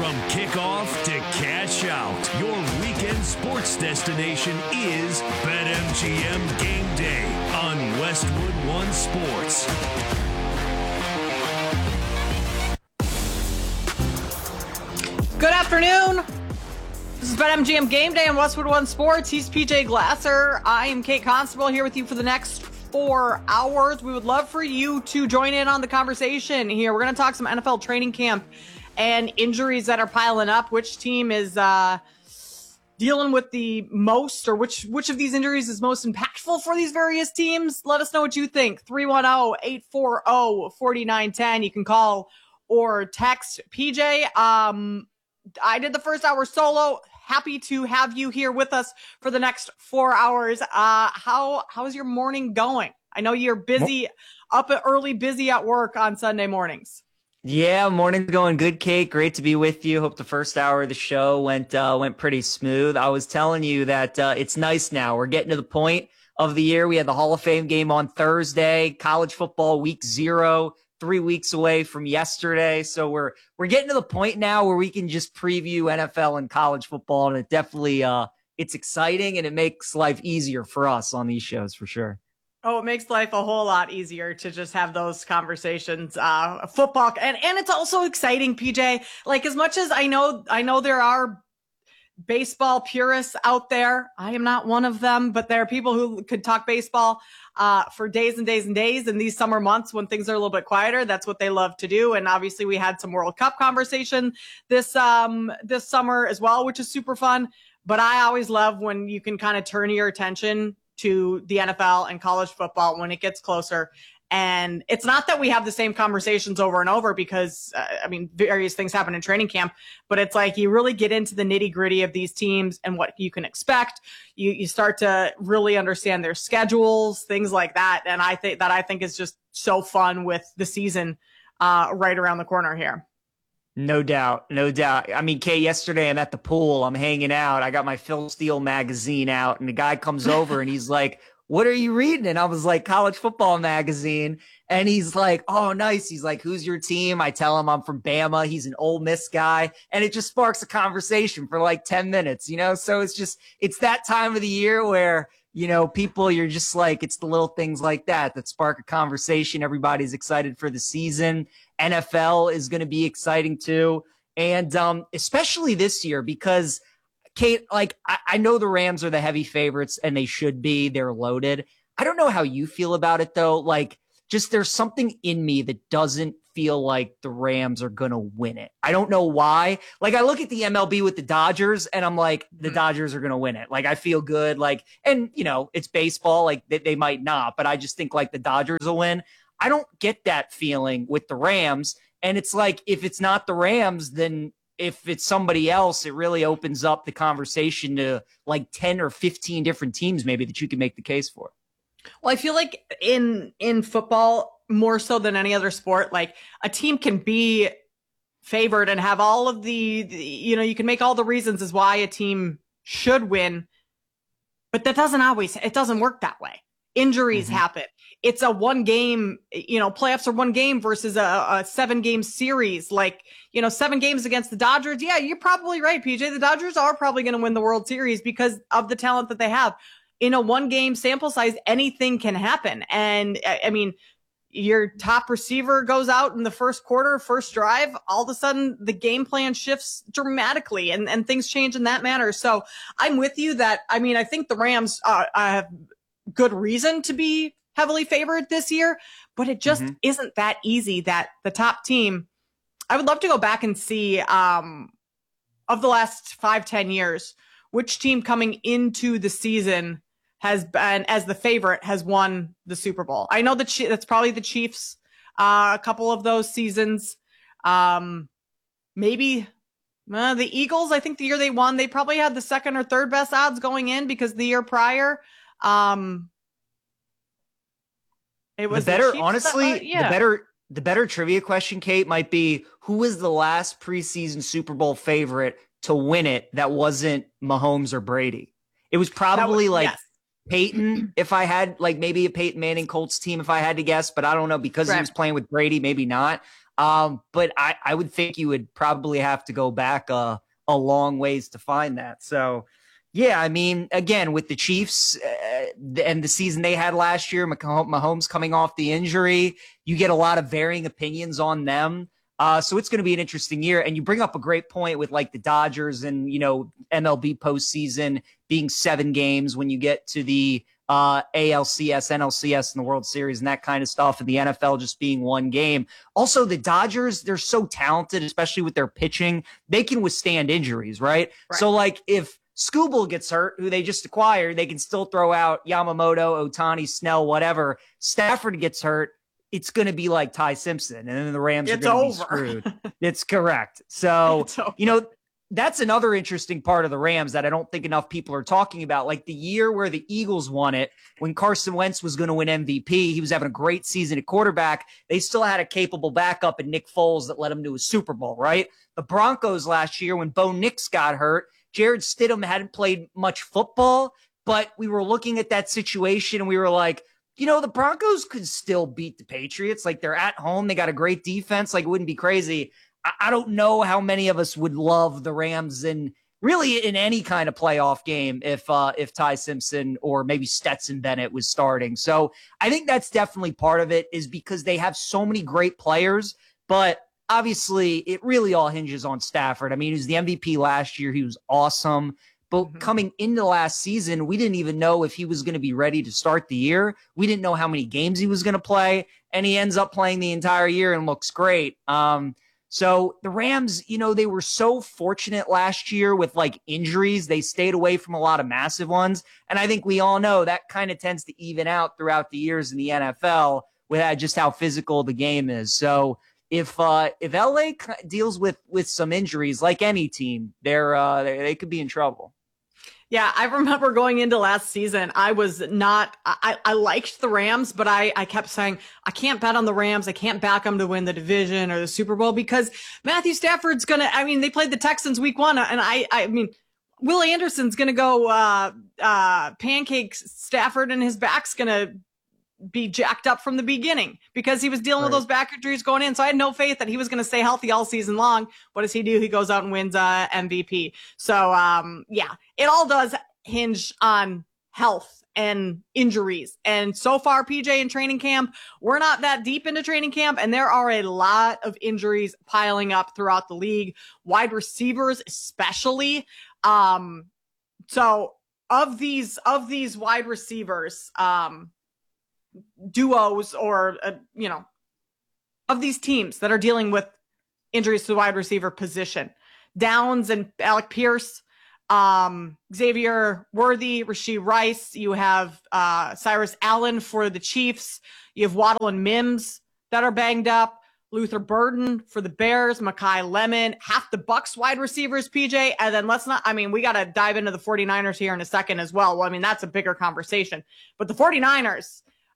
From kickoff to cash out, your weekend sports destination is BetMGM Game Day on Westwood One Sports. Good afternoon. This is BetMGM Game Day on Westwood One Sports. He's PJ Glasser. I am Kate Constable here with you for the next 4 hours. We would love for you to join in on the conversation here. We're going to talk some NFL training camp and injuries that are piling up. Which team is dealing with the most, or which of these injuries is most impactful for these various teams? Let us know what you think. 310-840-4910. You can call or text. PJ, I did the first hour solo. Happy to have you here with us for the next 4 hours. How's your morning going? I know you're busy, up early, busy at work on Sunday mornings. Yeah, morning's going good, Kate. Great to be with you. Hope the first hour of the show went pretty smooth. I was telling you that it's nice now. We're getting to the point of the year. We had the Hall of Fame game on Thursday, college football week 0, 3 weeks away from yesterday. So we're getting to the point now where we can just preview NFL and college football, and it definitely it's exciting and it makes life easier for us on these shows for sure. Oh, it makes life a whole lot easier to just have those conversations. Football, and it's also exciting, PJ. Like, as much as I know there are baseball purists out there. I am not one of them, but there are people who could talk baseball for days and days and days. In these summer months when things are a little bit quieter, that's what they love to do. And obviously we had some World Cup conversation this summer as well, which is super fun. But I always love when you can kind of turn your attention to the NFL and college football when it gets closer. And it's not that we have the same conversations over and over because, various things happen in training camp, but it's like you really get into the nitty gritty of these teams and what you can expect. You start to really understand their schedules, things like that. And I think is just so fun with the season right around the corner here. No doubt. I mean, Kay, yesterday I'm at the pool, I'm hanging out. I got my Phil Steele magazine out and the guy comes over and he's like, "What are you reading?" And I was like, "College Football Magazine." And he's like, "Oh, nice." He's like, "Who's your team?" I tell him I'm from Bama. He's an Ole Miss guy. And it just sparks a conversation for like 10 minutes, So it's that time of the year where, people, you're just like, it's the little things like that spark a conversation. Everybody's excited for the season. NFL is going to be exciting too. And especially this year because Kate, like, I know the Rams are the heavy favorites and they should be. They're loaded. I don't know how you feel about it though. Like, just there's something in me that doesn't feel like the Rams are going to win it. I don't know why. Like, I look at the MLB with the Dodgers and I'm like, the Dodgers are going to win it. Like, I feel good. Like, and it's baseball. Like they might not, but I just think like the Dodgers will win. I don't get that feeling with the Rams. And it's like, if it's not the Rams, then if it's somebody else, it really opens up the conversation to like 10 or 15 different teams maybe that you can make the case for. Well, I feel like in football, more so than any other sport, like a team can be favored and have all of you can make all the reasons as why a team should win, but it doesn't work that way. Injuries happen. It's a one game, playoffs are one game versus a 7-game series. Like, 7 games against the Dodgers. Yeah, you're probably right, PJ. The Dodgers are probably going to win the World Series because of the talent that they have. In a 1-game sample size, anything can happen. And I mean, your top receiver goes out in the first quarter, first drive, all of a sudden the game plan shifts dramatically and things change in that manner. So I'm with you that, I think the Rams have good reason to be heavily favored this year, but it just isn't that easy that the top team, I would love to go back and see, of the last 5-10 years, which team coming into the season has been, as the favorite, has won the Super Bowl. I know that that's probably the Chiefs, a couple of those seasons. Maybe the Eagles, I think the year they won, they probably had the second or third best odds going in because the year prior, it was the better trivia question, Kate, might be who was the last preseason Super Bowl favorite to win it that wasn't Mahomes or Brady? It was probably Peyton, if I had maybe a Peyton Manning Colts team, if I had to guess, but I don't know because he was playing with Brady, maybe not. But I would think you would probably have to go back a long ways to find that. So, yeah, I mean, again, with the Chiefs and the season they had last year, Mahomes coming off the injury, you get a lot of varying opinions on them. So it's going to be an interesting year. And you bring up a great point with like the Dodgers and, MLB postseason being 7 games when you get to the ALCS, NLCS, and the World Series and that kind of stuff, and the NFL just being 1 game. Also, the Dodgers, they're so talented, especially with their pitching. They can withstand injuries, right? So, like, if Skubal gets hurt, who they just acquired, they can still throw out Yamamoto, Ohtani, Snell, whatever. Stafford gets hurt, it's going to be like Ty Simpson, and then the Rams are going to be screwed. It's correct. So, that's another interesting part of the Rams that I don't think enough people are talking about. Like the year where the Eagles won it, when Carson Wentz was going to win MVP, he was having a great season at quarterback. They still had a capable backup in Nick Foles that led them to a Super Bowl, right? The Broncos last year, when Bo Nix got hurt, Jared Stidham hadn't played much football, but we were looking at that situation and we were like, the Broncos could still beat the Patriots. Like, they're at home. They got a great defense. Like, it wouldn't be crazy. I don't know how many of us would love the Rams in any kind of playoff game if Ty Simpson or maybe Stetson Bennett was starting. So I think that's definitely part of it, is because they have so many great players, but obviously it really all hinges on Stafford. I mean, he was the MVP last year. He was awesome. But coming into last season, we didn't even know if he was going to be ready to start the year. We didn't know how many games he was going to play, and he ends up playing the entire year and looks great. So the Rams, they were so fortunate last year with like injuries. They stayed away from a lot of massive ones. And I think we all know that kind of tends to even out throughout the years in the NFL with just how physical the game is. So if LA deals with some injuries, like any team, they could be in trouble. Yeah, I remember going into last season, I liked the Rams, but I kept saying, I can't bet on the Rams. I can't back them to win the division or the Super Bowl because Matthew Stafford's they played the Texans week 1. And I mean, Will Anderson's going to go, pancake Stafford, and his back's going to be jacked up from the beginning because he was dealing with those back injuries going in. So I had no faith that he was going to stay healthy all season long. What does he do? He goes out and wins MVP. So, it all does hinge on health and injuries. And so far, PJ, in training camp, we're not that deep into training camp, and there are a lot of injuries piling up throughout the league, wide receivers especially. So of these wide receivers, duos or, of these teams that are dealing with injuries to the wide receiver position, Downs and Alec Pierce, Xavier Worthy, Rashee Rice. You have Cyrus Allen for the Chiefs. You have Waddle and Mims that are banged up. Luther Burden for the Bears, Mekhi Lemon, half the Bucs wide receivers, PJ. And then we got to dive into the 49ers here in a second as well. Well, that's a bigger conversation. But the 49ers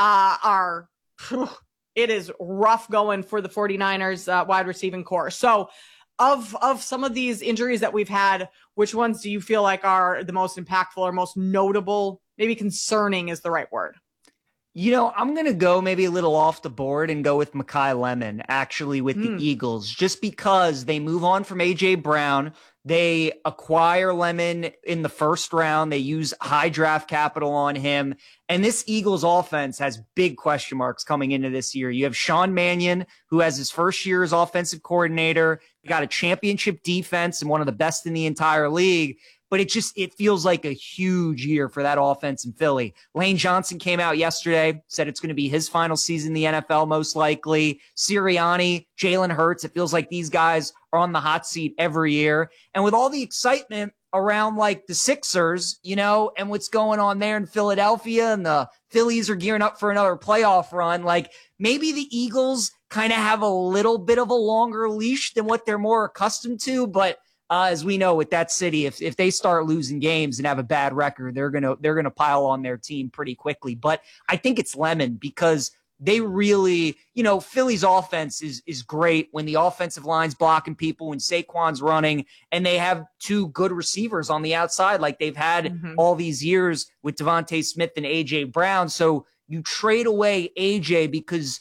it is rough going for the 49ers wide receiving core. So of some of these injuries that we've had, which ones do you feel like are the most impactful or most notable? Maybe concerning is the right word. I'm going to go maybe a little off the board and go with Mekhi Lemon, actually, with the Eagles, just because they move on from A.J. Brown. They acquire Lemon in the first round. They use high draft capital on him. And this Eagles offense has big question marks coming into this year. You have Sean Mannion, who has his first year as offensive coordinator. You got a championship defense and one of the best in the entire league. But it feels like a huge year for that offense in Philly. Lane Johnson came out yesterday, said it's going to be his final season in the NFL, most likely. Sirianni, Jalen Hurts, it feels like these guys are on the hot seat every year. And with all the excitement around like the Sixers, and what's going on there in Philadelphia, and the Phillies are gearing up for another playoff run, like maybe the Eagles kind of have a little bit of a longer leash than what they're more accustomed to, but as we know with that city, if they start losing games and have a bad record, they're gonna pile on their team pretty quickly. But I think it's Lemon because they really, Philly's offense is great when the offensive line's blocking people, when Saquon's running, and they have 2 good receivers on the outside like they've had all these years with Devontae Smith and A.J. Brown. So you trade away A.J. because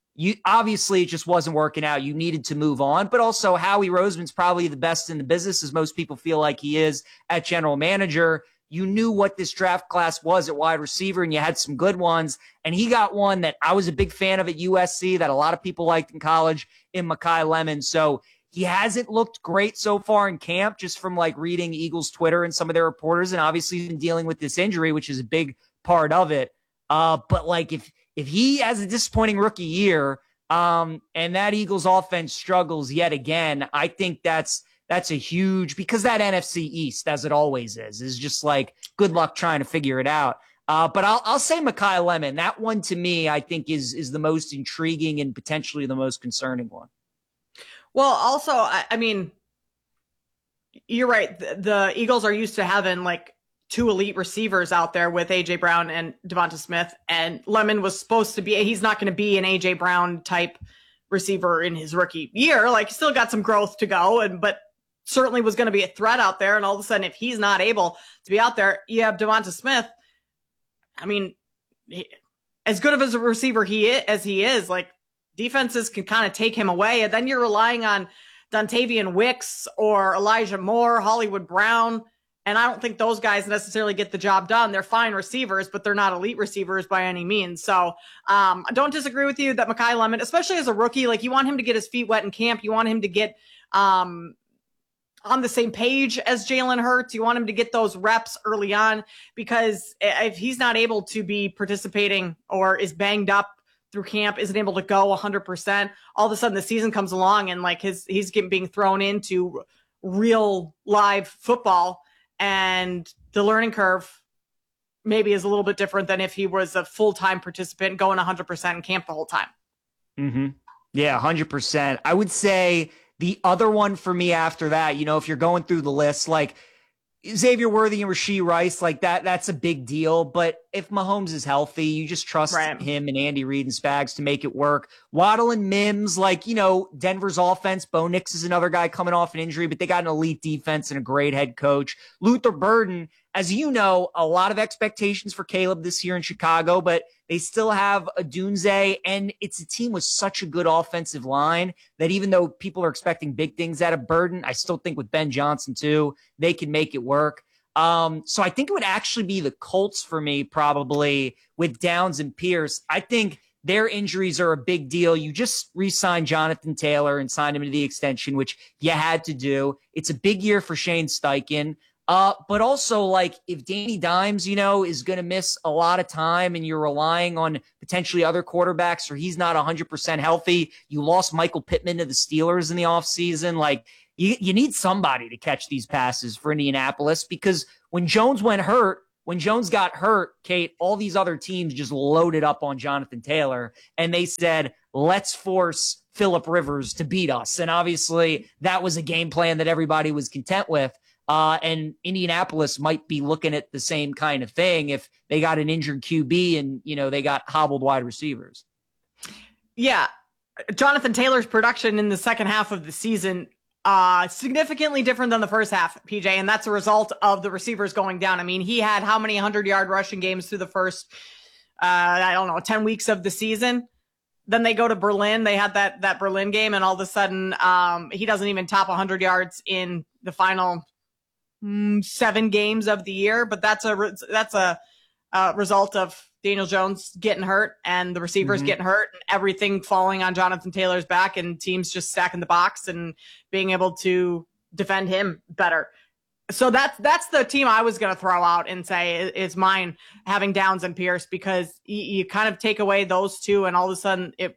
you obviously it just wasn't working out. You needed to move on, but also Howie Roseman's probably the best in the business, as most people feel like he is at general manager. You knew what this draft class was at wide receiver, and you had some good ones. And he got one that I was a big fan of at USC that a lot of people liked in college in Makai Lemon. So he hasn't looked great so far in camp, just from like reading Eagles Twitter and some of their reporters, and obviously he's been dealing with this injury, which is a big part of it. But like if he has a disappointing rookie year, and that Eagles offense struggles yet again, I think that's a huge, because that NFC East, as it always is just like good luck trying to figure it out. But I'll say Makai Lemon. That one to me, I think is the most intriguing and potentially the most concerning one. Well, also, I mean, you're right. The Eagles are used to having like two elite receivers out there with A.J. Brown and Devonta Smith, and Lemon was supposed to be, he's not going to be an A.J. Brown type receiver in his rookie year. Like, still got some growth to go, but certainly was going to be a threat out there. And all of a sudden, if he's not able to be out there, you have Devonta Smith. I mean, as good of a receiver as he is, like, defenses can kind of take him away. And then you're relying on Dontavian Wicks or Elijah Moore, Hollywood Brown. And I don't think those guys necessarily get the job done. They're fine receivers, but they're not elite receivers by any means. So I don't disagree with you that Makai Lemon, especially as a rookie, like, you want him to get his feet wet in camp. You want him to get on the same page as Jalen Hurts. You want him to get those reps early on, because if he's not able to be participating or is banged up through camp, isn't able to go 100%, all of a sudden the season comes along and like he's being thrown into real live football, and the learning curve maybe is a little bit different than if he was a full-time participant going 100% in camp the whole time. Mm-hmm. Yeah, 100%. I would say the other one for me after that, if you're going through the list, like Xavier Worthy and Rashee Rice, like that's a big deal. But if Mahomes is healthy, you just trust him and Andy Reid and Spags to make it work. Waddle and Mims, like, Denver's offense, Bo Nix is another guy coming off an injury, but they got an elite defense and a great head coach. Luther Burden, as you know, a lot of expectations for Caleb this year in Chicago, but they still have Odunze, and it's a team with such a good offensive line that even though people are expecting big things out of Burden, I still think with Ben Johnson too, they can make it work. So I think it would actually be the Colts for me, probably, with Downs and Pierce. I think their injuries are a big deal. You just re-signed Jonathan Taylor and signed him to the extension, which you had to do. It's a big year for Shane Steichen. But also, like, if Danny Dimes, is going to miss a lot of time and you're relying on potentially other quarterbacks, or he's not 100% healthy, you lost Michael Pittman to the Steelers in the offseason. Like, you need somebody to catch these passes for Indianapolis, because when Jones got hurt, Kate, all these other teams just loaded up on Jonathan Taylor, and they said, let's force Phillip Rivers to beat us. And obviously that was a game plan that everybody was content with. And Indianapolis might be looking at the same kind of thing if they got an injured QB and, they got hobbled wide receivers. Yeah. Jonathan Taylor's production in the second half of the season, significantly different than the first half, PJ. And that's a result of the receivers going down. I mean, he had how many 100-yard rushing games through the first, 10 weeks of the season? Then they go to Berlin. They had that Berlin game, and all of a sudden, he doesn't even top 100 yards in the final 7 games of the year. But that's a result of Daniel Jones getting hurt and the receivers getting hurt and everything falling on Jonathan Taylor's back, and teams just stacking the box and being able to defend him better. So that's the team I was going to throw out and say is mine, having Downs and Pierce, because you kind of take away those two and all of a sudden it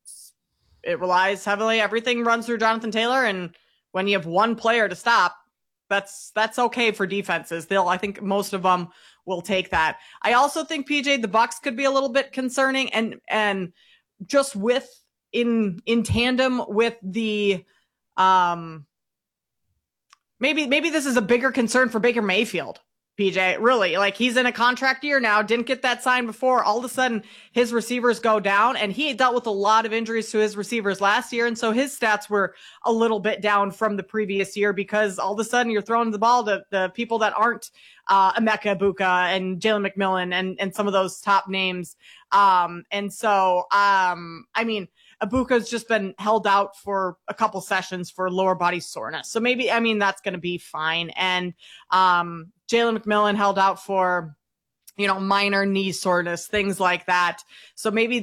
relies heavily. Everything runs through Jonathan Taylor. And when you have one player to stop, that's okay for defenses. I think most of them will take that. I also think, PJ, the Bucs could be a little bit concerning, and just in tandem with the, maybe this is a bigger concern for Baker Mayfield, PJ, really. Like, he's in a contract year now, didn't get that signed before. All of a sudden, his receivers go down, and he dealt with a lot of injuries to his receivers last year. And so his stats were a little bit down from the previous year because all of a sudden you're throwing the ball to the people that aren't Emeka Egbuka and Jalen McMillan and some of those top names. And so, I mean, Abuka's just been held out for a couple sessions for lower body soreness. So maybe, I mean, that's going to be fine. And Jalen McMillan held out for, minor knee soreness, things like that. So maybe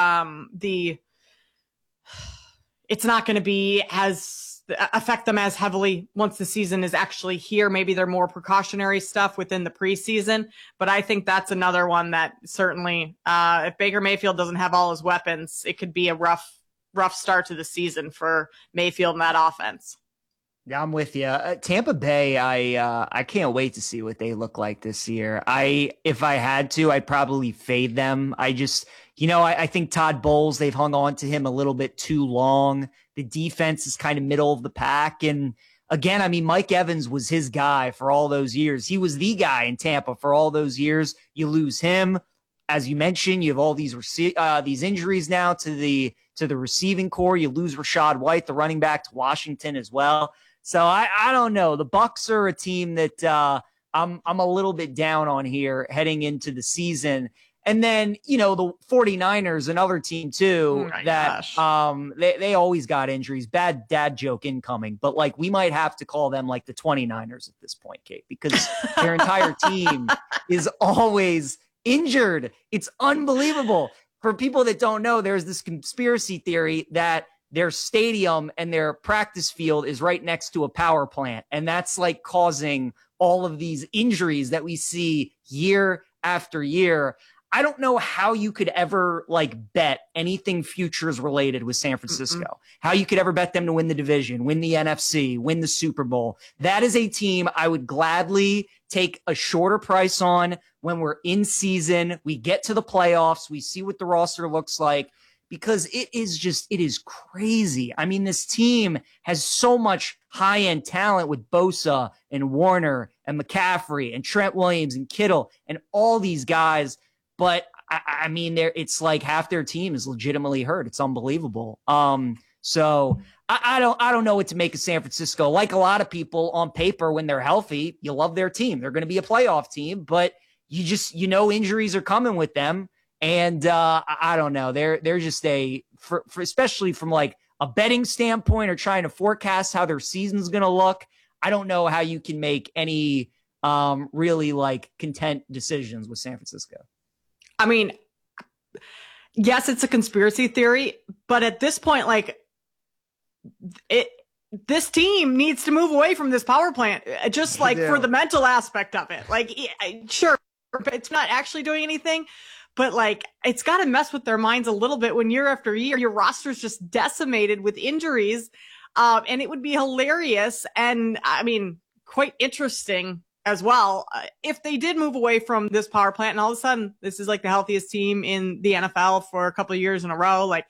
it's not going to be affect them as heavily once the season is actually here. Maybe they're more precautionary stuff within the preseason, but I think that's another one that certainly, if Baker Mayfield doesn't have all his weapons, it could be a rough start to the season for Mayfield and that offense. Yeah, I'm with you. Tampa Bay, I can't wait to see what they look like this year. If I had to, I'd probably fade them. I think Todd Bowles, they've hung on to him a little bit too long. The defense is kind of middle of the pack. And again, I mean, Mike Evans was his guy for all those years. He was the guy in Tampa for all those years. You lose him. As you mentioned, you have all these injuries now to the receiving core. You lose Rachaad White, the running back, to Washington as well. So I don't know. The Bucs are a team that I'm a little bit down on here heading into the season. And then, the 49ers, another team too, they always got injuries. Bad dad joke incoming. But we might have to call them like the 29ers at this point, Kate, because their entire team is always injured. It's unbelievable. For people that don't know, there's this conspiracy theory that their stadium and their practice field is right next to a power plant. And that's causing all of these injuries that we see year after year. I don't know how you could ever bet anything futures related with San Francisco, how you could ever bet them to win the division, win the NFC, win the Super Bowl. That is a team I would gladly take a shorter price on when we're in season. We get to the playoffs. We see what the roster looks like, because it is crazy. I mean, this team has so much high-end talent with Bosa and Warner and McCaffrey and Trent Williams and Kittle and all these guys. But I mean, it's like half their team is legitimately hurt. It's unbelievable. So I don't know what to make of San Francisco. Like a lot of people on paper, when they're healthy, you love their team. They're going to be a playoff team, but injuries are coming with them. And I don't know. They're just for especially from a betting standpoint or trying to forecast how their season's going to look. I don't know how you can make any really content decisions with San Francisco. I mean, yes, it's a conspiracy theory, but at this point, this team needs to move away from this power plant, just for the mental aspect of it. Sure, it's not actually doing anything, but it's got to mess with their minds a little bit when year after year, your roster's just decimated with injuries. And it would be hilarious. And I mean, quite interesting as well, if they did move away from this power plant and all of a sudden this is the healthiest team in the NFL for a couple of years in a row.